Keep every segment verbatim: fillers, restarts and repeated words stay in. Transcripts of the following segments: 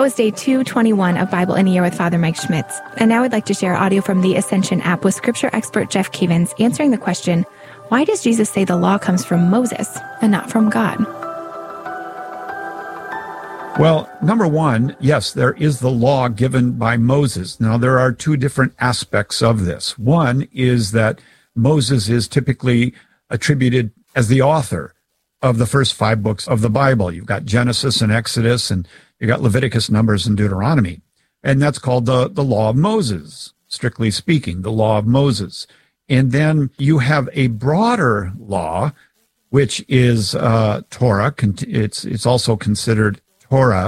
was day two twenty-one of Bible in a Year with Father Mike Schmitz. And now I'd like to share audio from the Ascension app with scripture expert Jeff Cavins answering the question, why does Jesus say the law comes from Moses and not from God? Well, number one, yes, there is the law given by Moses. Now, there are two different aspects of this. One is that Moses is typically attributed as the author of the first five books of the Bible. You've got Genesis and Exodus, and you've got Leviticus, Numbers, and Deuteronomy. And that's called the, the law of Moses, strictly speaking, the law of Moses. And then you have a broader law, which is uh, Torah. It's, it's also considered Torah.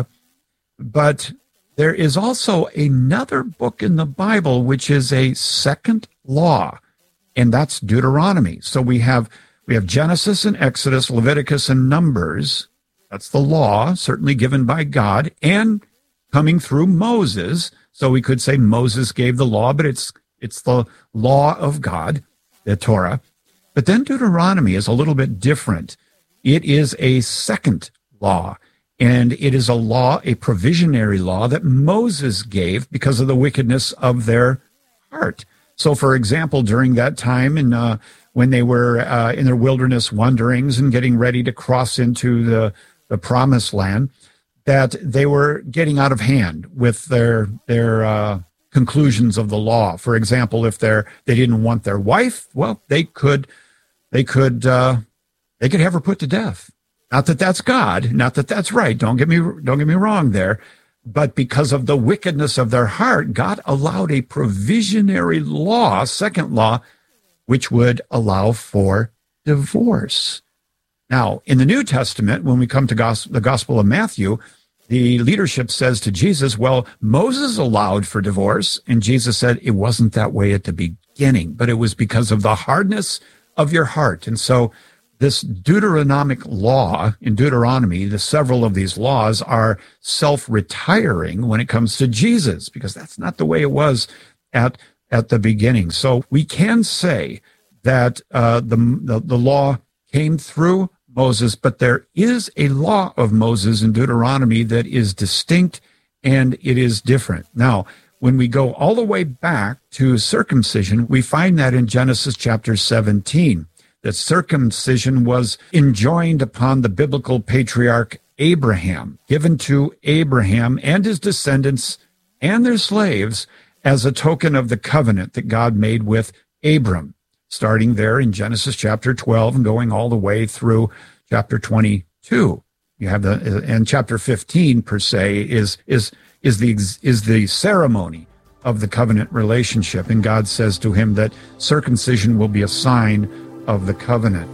But there is also another book in the Bible, which is a second law, and that's Deuteronomy. So we have we have Genesis and Exodus, Leviticus and Numbers. That's the law, certainly given by God, and coming through Moses. So we could say Moses gave the law, but it's it's the law of God, the Torah. But then Deuteronomy is a little bit different. It is a second law, and it is a law, a provisionary law that Moses gave because of the wickedness of their heart. So, for example, during that time in uh, when they were uh, in their wilderness wanderings and getting ready to cross into the, the promised land, that they were getting out of hand with their their uh, conclusions of the law. For example, if they're they didn't want their wife, well, they could they could uh, they could have her put to death. Not that that's God, not that that's right. Don't get me don't get me wrong there. But because of the wickedness of their heart, God allowed a provisionary law, second law, which would allow for divorce. Now, in the New Testament, when we come to gos- the Gospel of Matthew, the leadership says to Jesus, well, Moses allowed for divorce, and Jesus said it wasn't that way at the beginning, but it was because of the hardness of your heart. And so this Deuteronomic law in Deuteronomy, the several of these laws are self-retiring when it comes to Jesus, because that's not the way it was at at the beginning. So we can say that uh, the, the the law came through Moses, but there is a law of Moses in Deuteronomy that is distinct and it is different. Now, when we go all the way back to circumcision, we find that in Genesis chapter seventeen. That circumcision was enjoined upon the biblical patriarch Abraham, given to Abraham and his descendants and their slaves as a token of the covenant that God made with Abram, starting there in Genesis chapter twelve and going all the way through chapter twenty-two. You have the, and chapter fifteen per se is is is the is the ceremony of the covenant relationship, and God says to him that circumcision will be a sign of the covenant.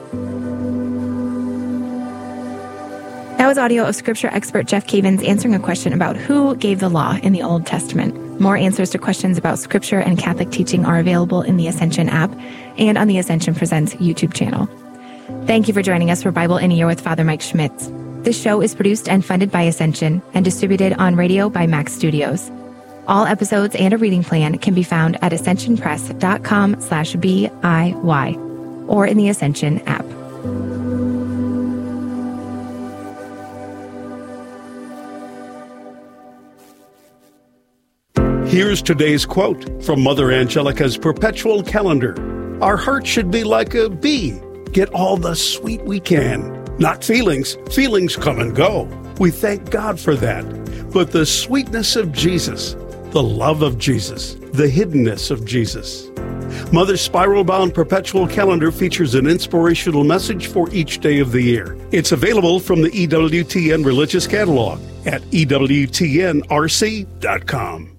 That was audio of scripture expert Jeff Cavins answering a question about who gave the law in the Old Testament. More answers to questions about scripture and Catholic teaching are available in the Ascension app and on the Ascension Presents YouTube channel. Thank you for joining us for Bible in a Year with Father Mike Schmitz. This show is produced and funded by Ascension and distributed on radio by Max Studios. All episodes and a reading plan can be found at ascensionpress.com slash BIY or in the Ascension app. Here's today's quote from Mother Angelica's Perpetual Calendar. Our heart should be like a bee. Get all the sweet we can. Not feelings. Feelings come and go. We thank God for that. But the sweetness of Jesus, the love of Jesus, the hiddenness of Jesus. Mother's spiral-bound perpetual calendar features an inspirational message for each day of the year. It's available from the E W T N Religious Catalog at E W T N R C dot com.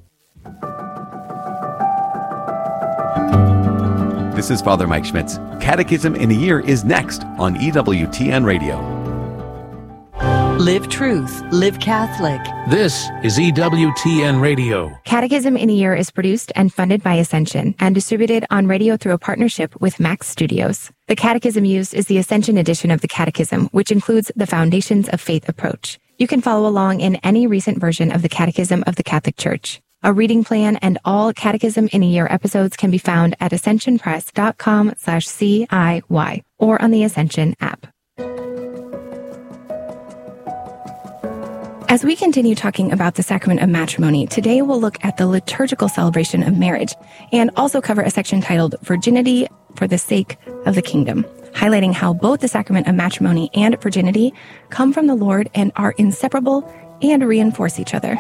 This is Father Mike Schmitz. Catechism in a Year is next on E W T N Radio. Live truth, live Catholic. This is E W T N Radio. Catechism in a Year is produced and funded by Ascension and distributed on radio through a partnership with Max Studios. The catechism used is the Ascension edition of the Catechism, which includes the Foundations of Faith approach. You can follow along in any recent version of the Catechism of the Catholic Church. A reading plan and all Catechism in a Year episodes can be found at ascensionpress.com slash CIY or on the Ascension app. As we continue talking about the sacrament of matrimony, today we'll look at the liturgical celebration of marriage and also cover a section titled Virginity for the Sake of the Kingdom, highlighting how both the sacrament of matrimony and virginity come from the Lord and are inseparable and reinforce each other.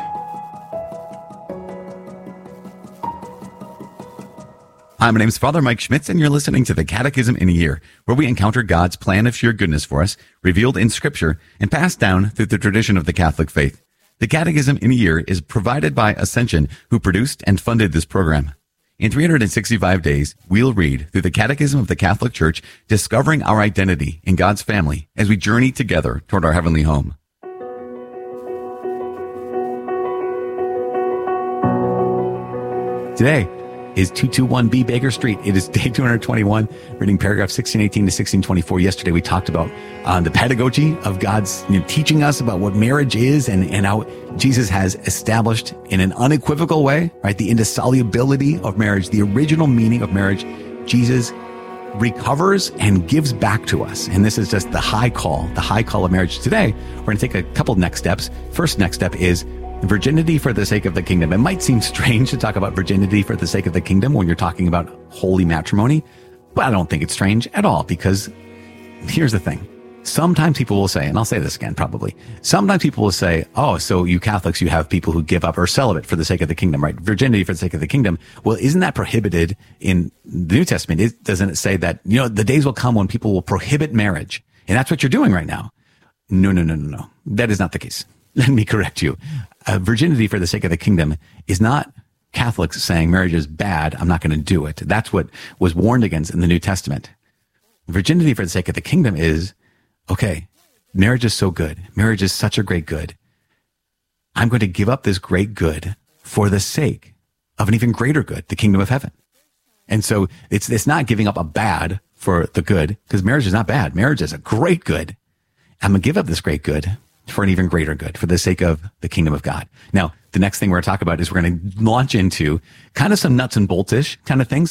Hi, my name is Father Mike Schmitz, and you're listening to the Catechism in a Year, where we encounter God's plan of sheer goodness for us, revealed in Scripture, and passed down through the tradition of the Catholic faith. The Catechism in a Year is provided by Ascension, who produced and funded this program. In three hundred sixty-five days, we'll read through the Catechism of the Catholic Church, discovering our identity in God's family as we journey together toward our heavenly home. Today is two twenty-one B Baker Street. It is day two hundred twenty-one, reading paragraph sixteen eighteen to sixteen twenty-four. Yesterday, we talked about uh, the pedagogy of God's, you know, teaching us about what marriage is and, and how Jesus has established in an unequivocal way, right, the indissolubility of marriage, the original meaning of marriage. Jesus recovers and gives back to us. And this is just the high call, the high call of marriage. Today, we're going to take a couple next steps. First next step is virginity for the sake of the kingdom. It might seem strange to talk about virginity for the sake of the kingdom when you're talking about holy matrimony, but I don't think it's strange at all, because here's the thing. Sometimes people will say, and I'll say this again probably, sometimes people will say, oh, so you Catholics, you have people who give up or celibate for the sake of the kingdom, right? Virginity for the sake of the kingdom. Well, isn't that prohibited in the New Testament? It, doesn't it say that, you know, the days will come when people will prohibit marriage? And that's what you're doing right now. No, no, no, no, no. That is not the case. Let me correct you. Uh, virginity for the sake of the kingdom is not Catholics saying marriage is bad, I'm not going to do it. That's what was warned against in the New Testament. Virginity for the sake of the kingdom is, okay, marriage is so good. Marriage is such a great good. I'm going to give up this great good for the sake of an even greater good, the kingdom of heaven. And so it's it's not giving up a bad for the good, because marriage is not bad. Marriage is a great good. I'm going to give up this great good for an even greater good, for the sake of the kingdom of God. Now, the next thing we're going to talk about is we're going to launch into kind of some nuts and boltish kind of things